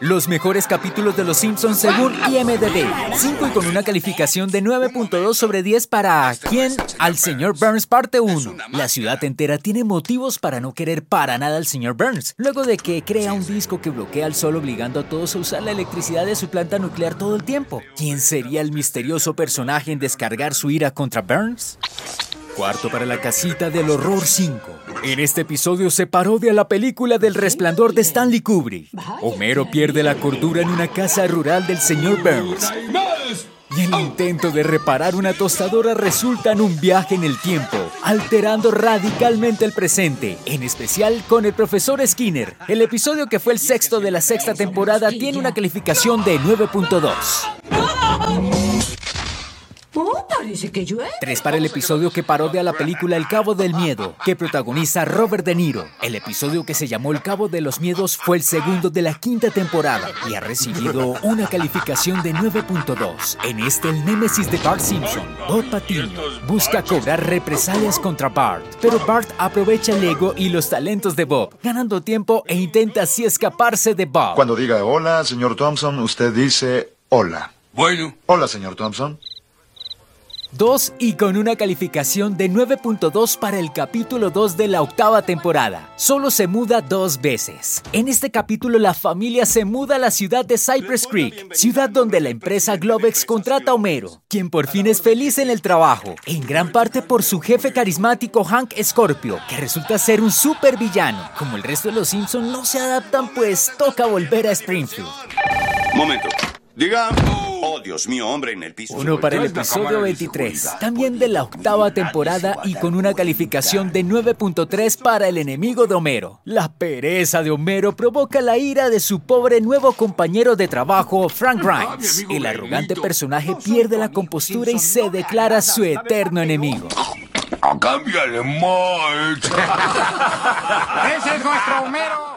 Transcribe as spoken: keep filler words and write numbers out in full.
Los mejores capítulos de Los Simpsons según I M D B. cinco y con una calificación de nueve punto dos sobre diez para ¿Quién? Al señor Burns parte uno. La ciudad entera tiene motivos para no querer para nada al señor Burns, luego de que crea un disco que bloquea el sol obligando a todos a usar la electricidad de su planta nuclear todo el tiempo. ¿Quién sería el misterioso personaje en descargar su ira contra Burns? Cuarto para la casita del horror cinco. En este episodio se parodia la película del Resplandor de Stanley Kubrick. Homero pierde la cordura en una casa rural del señor Burns. Y el intento de reparar una tostadora resulta en un viaje en el tiempo, alterando radicalmente el presente, en especial con el profesor Skinner. El episodio, que fue el sexto de la sexta temporada, tiene una calificación de nueve punto dos. Oh, parece que llueve. tres para el episodio que parodia la película El Cabo del Miedo, que protagoniza Robert De Niro. El episodio, que se llamó El Cabo de los Miedos, fue el segundo de la quinta temporada y ha recibido una calificación de nueve punto dos. En este, el némesis de Bart Simpson, Bob Patiño, busca cobrar represalias contra Bart, pero Bart aprovecha el ego y los talentos de Bob, ganando tiempo e intenta así escaparse de Bob. Cuando diga hola, señor Thompson, usted dice hola. Bueno. Hola, señor Thompson. dos y con una calificación de nueve punto dos para el capítulo dos de la octava temporada. Solo se muda dos veces. En este capítulo, la familia se muda a la ciudad de Cypress Creek, ciudad donde la empresa Globex contrata a Homero, quien por fin es feliz en el trabajo, en gran parte por su jefe carismático Hank Scorpio, que resulta ser un supervillano. Como el resto de los Simpsons no se adaptan, pues toca volver a Springfield. Momento. Diga. Oh, Dios mío, hombre en el piso. Uno para el episodio veintitrés, también de la octava temporada y con una calificación de nueve punto tres para El enemigo de Homero. La pereza de Homero provoca la ira de su pobre nuevo compañero de trabajo, Frank Grimes. El arrogante personaje pierde la compostura y se declara su eterno enemigo. ¡Cámbiale, Marge! ¡Ese es nuestro Homero!